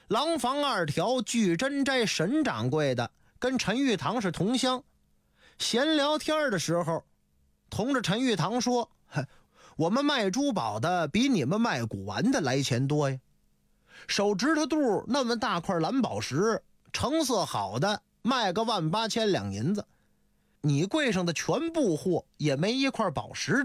廊坊2条聚珍斋沈掌柜的跟陈玉堂是同乡，闲聊天的时候同着陈玉堂说，我们卖珠宝的比你们卖古玩的来钱多呀，手指头肚那么大块蓝宝石，成色好的卖个18000两银子，你柜上的全部货也没一块宝石